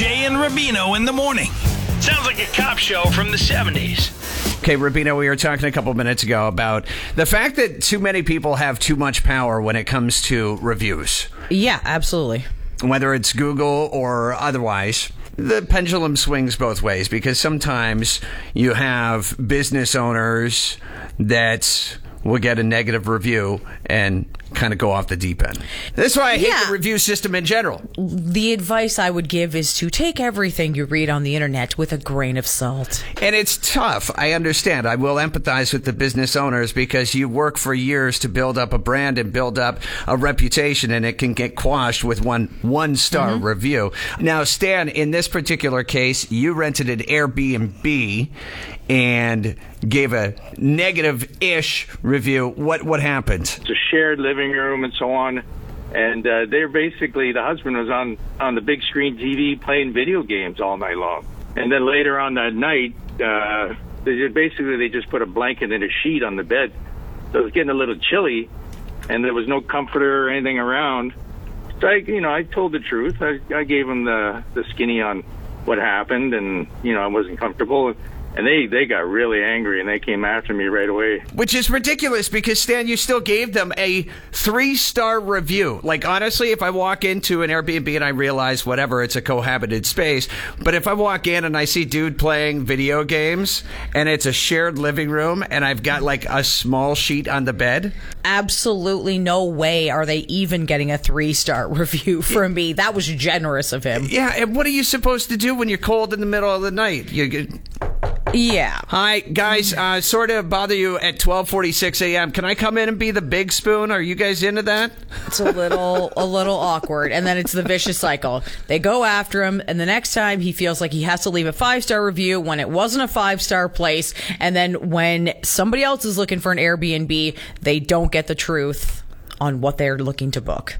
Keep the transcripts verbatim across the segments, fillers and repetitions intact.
Jay and Rubino in the morning. Sounds like a cop show from the seventies. Okay, Rubino, we were talking a couple minutes ago about the fact that too many people have too much power when it comes to reviews. Yeah, absolutely. Whether it's Google or otherwise, the pendulum swings both ways because sometimes you have business owners that will get a negative review and kind of go off the deep end. That's why I hate Yeah. the review system in general. The advice I would give is to take everything you read on the internet with a grain of salt. And it's tough. I understand. I will empathize with the business owners because you work for years to build up a brand and build up a reputation, and it can get quashed with one one-star mm-hmm. review. Now, Stan, in this particular case, you rented an Airbnb and gave a negative-ish review. What what happened? It's a shared living room and so on. And uh, they're basically, the husband was on, on the big screen T V playing video games all night long. And then later on that night, uh, they just, basically they just put a blanket and a sheet on the bed. So it was getting a little chilly, and there was no comforter or anything around. So, I, you know, I told the truth. I, I gave them the, the skinny on what happened, and, you know, I wasn't comfortable. And they, they got really angry, and they came after me right away. Which is ridiculous because, Stan, you still gave them a three-star review. Like, honestly, if I walk into an Airbnb and I realize, whatever, it's a cohabited space, but if I walk in and I see dude playing video games and it's a shared living room and I've got, like, a small sheet on the bed... Absolutely no way are they even getting a three-star review from me. That was generous of him. Yeah, and what are you supposed to do when you're cold in the middle of the night? You get... Yeah. Hi, guys. Uh, sort of bother you at twelve forty-six a.m. Can I come in and be the big spoon? Are you guys into that? It's a little a little awkward. And then it's the vicious cycle. They go after him, and the next time he feels like he has to leave a five-star review when it wasn't a five-star place. And then when somebody else is looking for an Airbnb, they don't get the truth on what they're looking to book.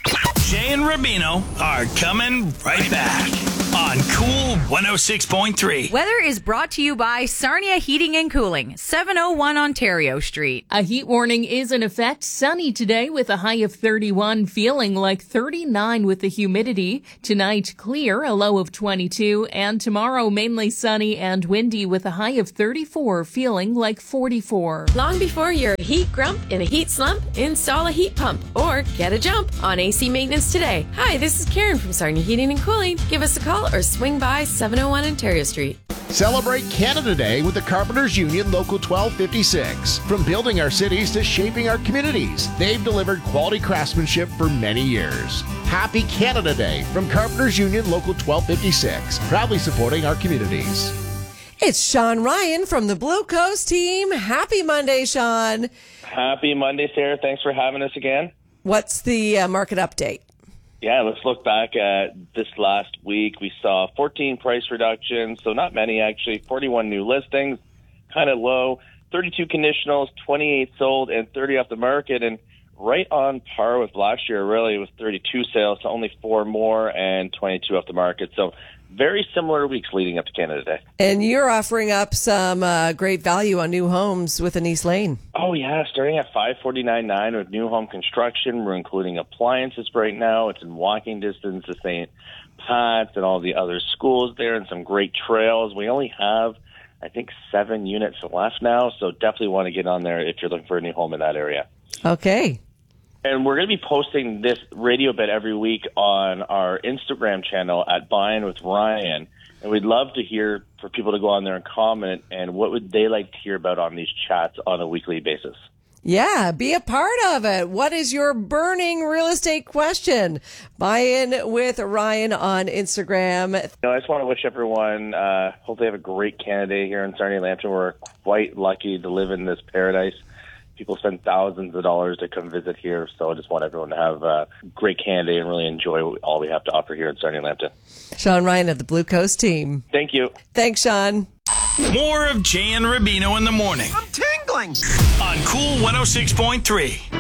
Jay and Rubino are coming right back on Cool one oh six point three. Weather is brought to you by Sarnia Heating and Cooling, seven oh one Ontario Street. A heat warning is in effect. Sunny today with a high of thirty-one, feeling like thirty-nine with the humidity. Tonight, clear, a low of twenty-two, and tomorrow mainly sunny and windy with a high of thirty-four, feeling like forty-four. Long before you're a heat grump in a heat slump, install a heat pump or get a jump on A C maintenance today. Hi, this is Karen from Sarnia Heating and Cooling. Give us a call or swing by seven oh one Ontario Street. Celebrate Canada Day with the Carpenters Union Local twelve fifty-six. From building our cities to shaping our communities, they've delivered quality craftsmanship for many years. Happy Canada Day from Carpenters Union Local twelve fifty-six, proudly supporting our communities. It's Sean Ryan from the Blue Coast team. Happy Monday, Sean. Happy Monday, Sarah. Thanks for having us again. What's the uh, market update? Yeah, let's look back at this last week. We saw fourteen price reductions, so not many actually, forty-one new listings, kind of low, thirty-two conditionals, twenty-eight sold, and thirty off the market, and right on par with last year, really, with thirty-two sales, so only four more and twenty-two off the market. So very similar weeks leading up to Canada Day. And you're offering up some uh, great value on new homes with an East Lane. Oh, yeah, starting at five forty-nine nine with new home construction. We're including appliances right now. It's in walking distance to Saint Pat's and all the other schools there and some great trails. We only have, I think, seven units left now, so definitely want to get on there if you're looking for a new home in that area. Okay. And we're going to be posting this radio bit every week on our Instagram channel at Buying with Ryan. And we'd love to hear for people to go on there and comment, and what would they like to hear about on these chats on a weekly basis. Yeah, be a part of it. What is your burning real estate question? Buy in with Ryan on Instagram. You know, I just want to wish everyone, uh, hope they have a great Canada Day here in Sarnia Lambton. We're quite lucky to live in this paradise. People spend thousands of dollars to come visit here, so I just want everyone to have a great Canada Day and really enjoy all we have to offer here in Sarnia Lambton. Sean Ryan of the Blue Coast team. Thank you. Thanks, Sean. More of Jay and Rubino in the morning. I'm tingling. On Cool one oh six point three.